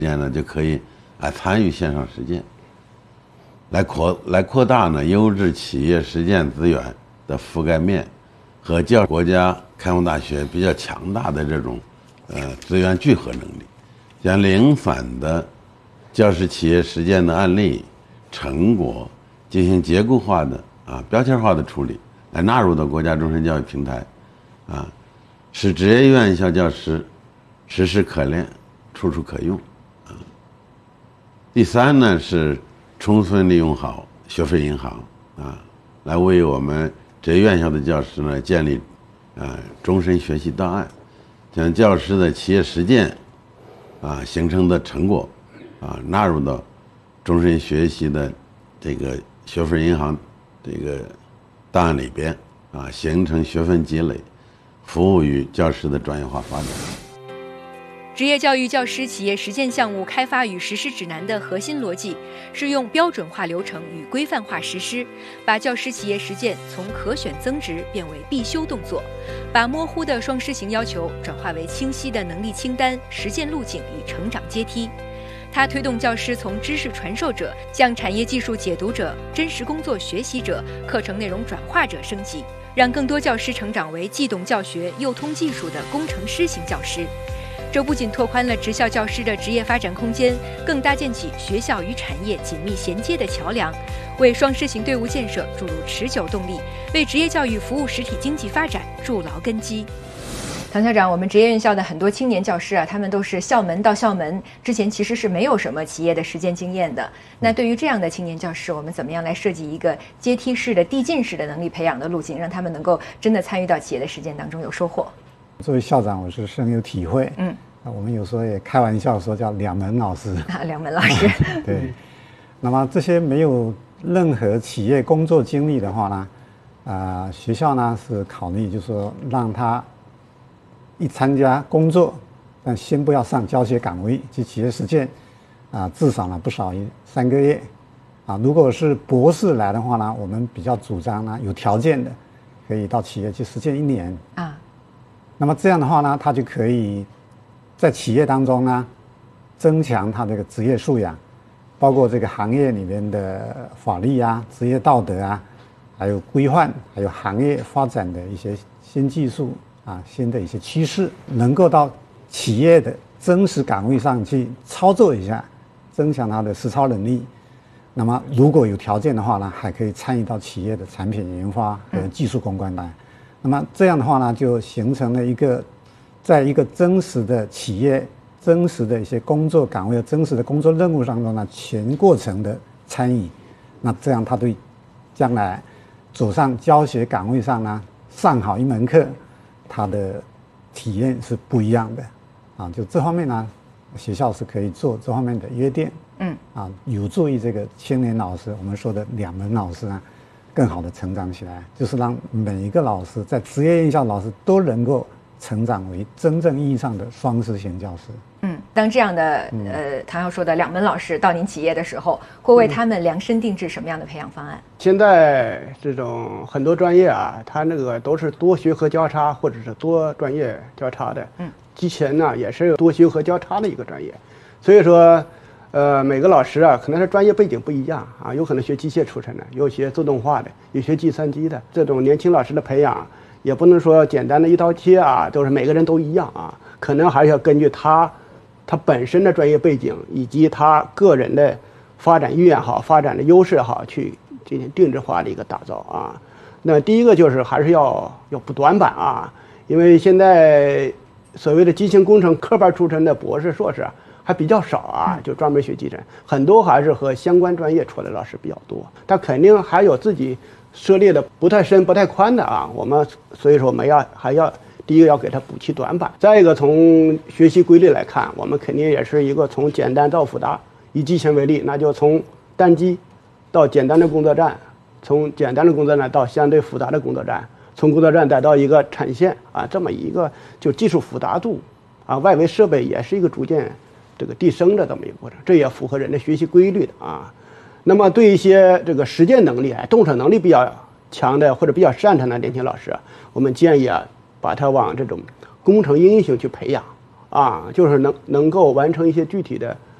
间呢就可以参与线上实践，来扩大呢优质企业实践资源的覆盖面和国家开放大学比较强大的这种资源聚合能力，将零散的教师企业实践的案例成果进行结构化的标签化的处理，来纳入到国家终身教育平台，使职业院校教师时时可练，处处可用。第三呢是充分利用好学分银行来为我们职业院校的教师呢建立终身学习档案，将教师的企业实践形成的成果纳入到终身学习的这个学分银行这个档案里边形成学分积累，服务于教师的专业化发展。 职业教育教师企业实践项目开发与实施指南的核心逻辑是用标准化流程与规范化实施，把教师企业实践从可选增值变为必修动作，把模糊的双师型要求转化为清晰的能力清单、实践路径与成长阶梯。它推动教师从知识传授者向产业技术解读者、真实工作学习者、课程内容转化者升级，让更多教师成长为既懂教学又通技术的工程师型教师。这不仅拓宽了职校教师的职业发展空间，更搭建起学校与产业紧密衔接的桥梁，为双师型队伍建设注入持久动力，为职业教育服务实体经济发展筑牢根基。唐校长，我们职业院校的很多青年教师他们都是校门到校门，之前其实是没有什么企业的实践经验的。那对于这样的青年教师，我们怎么样来设计一个阶梯式的递进式的能力培养的路径，让他们能够真的参与到企业的实践当中有收获？ 作为校长，我是深有体会。我们有时候也开玩笑说叫两门老师两门老师对。那么这些没有任何企业工作经历的话呢，学校呢是考虑就是说让他一参加工作，但先不要上教学岗位及企业实践至少呢不少于3个月如果是博士来的话呢，我们比较主张呢有条件的可以到企业去实践1年那么这样的话呢，他就可以在企业当中呢增强他这个职业素养，包括这个行业里面的法律职业道德还有规范，还有行业发展的一些新技术新的一些趋势，能够到企业的真实岗位上去操作一下，增强他的实操能力。那么如果有条件的话呢，还可以参与到企业的产品研发和技术攻关来。那么这样的话呢，就形成了在一个真实的企业、真实的一些工作岗位、真实的工作任务当中呢，全过程的参与。那这样他对将来走上教学岗位上呢，上好一门课，他的体验是不一样的就这方面呢，学校是可以做这方面的约定，有助于这个青年老师，我们说的两门老师更好的成长起来，就是让每一个老师在职业院校老师都能够成长为真正意义上的双师型教师。 当这样的唐校说的两门老师到您企业的时候，会为他们量身定制什么样的培养方案？ 现在这种很多专业它那个都是多学科交叉或者是多专业交叉的。之前呢也是多学科交叉的一个专业，所以说每个老师可能是专业背景不一样有可能学机械出身的，有学自动化的，有学计算机的。这种年轻老师的培养也不能说简单的一刀切都是每个人都一样可能还是要根据他本身的专业背景以及他个人的发展意愿发展的优势去进行定制化的一个打造那第一个就是还是要补短板因为现在所谓的机械工程科班出身的博士硕士还比较少就专门学机程，很多还是和相关专业出来的老师比较多，但肯定还有自己涉猎的不太深不太宽的所以说我们还要第一个要给他补齐短板，再一个从学习规律来看，我们肯定也是一个从简单到复杂。以机械为例，那就从单机到简单的工作站，从简单的工作站到相对复杂的工作站，从工作站带到一个产线这么一个就技术复杂度外围设备也是一个逐渐这个递升的这么一个过程，这也符合人的学习规律的那么对一些这个实践能力动手能力比较强的或者比较擅长的年轻老师，我们建议把他往这种工程应用型去培养啊，就是能够完成一些具体的